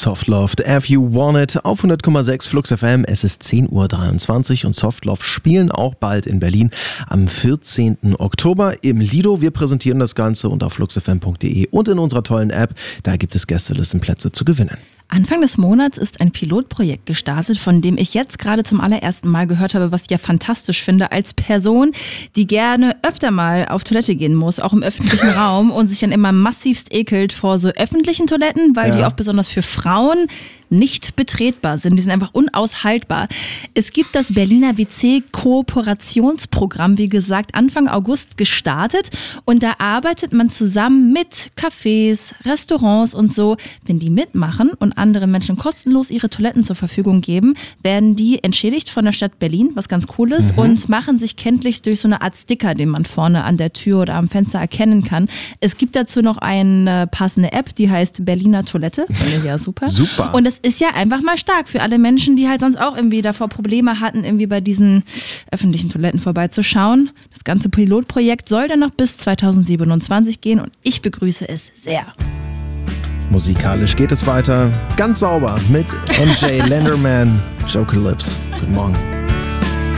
Soft Love, If You Want It auf 100,6 Flux FM. Es ist 10:23 Uhr und Soft Love spielen auch bald in Berlin am 14. Oktober im Lido. Wir präsentieren das Ganze und auf fluxfm.de und in unserer tollen App. Da gibt es Gästelistenplätze zu gewinnen. Anfang des Monats ist ein Pilotprojekt gestartet, von dem ich jetzt gerade zum allerersten Mal gehört habe, was ich ja fantastisch finde, als Person, die gerne öfter mal auf Toilette gehen muss, auch im öffentlichen Raum und sich dann immer massivst ekelt vor so öffentlichen Toiletten, weil die oft besonders für Frauen nicht betretbar sind. Die sind einfach unaushaltbar. Es gibt das Berliner WC-Kooperationsprogramm, wie gesagt, Anfang August gestartet und da arbeitet man zusammen mit Cafés, Restaurants und so. Wenn die mitmachen und andere Menschen kostenlos ihre Toiletten zur Verfügung geben, werden die entschädigt von der Stadt Berlin, was ganz cool ist, und machen sich kenntlich durch so eine Art Sticker, den man vorne an der Tür oder am Fenster erkennen kann. Es gibt dazu noch eine passende App, die heißt Berliner Toilette. Finde ich ja super. Super. Und das ist ja einfach mal stark für alle Menschen, die halt sonst auch irgendwie davor Probleme hatten, irgendwie bei diesen öffentlichen Toiletten vorbeizuschauen. Das ganze Pilotprojekt soll dann noch bis 2027 gehen und ich begrüße es sehr. Musikalisch geht es weiter. Ganz sauber mit MJ Lenderman, Joker Lips. Guten Morgen.